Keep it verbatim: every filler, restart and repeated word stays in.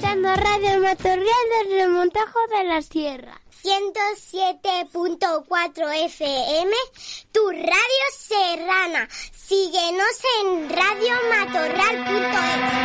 escuchando Radio Matorral desde el Montajo de la Sierra. ciento siete punto cuatro F M, tu radio serrana. Síguenos en radio matorral punto es.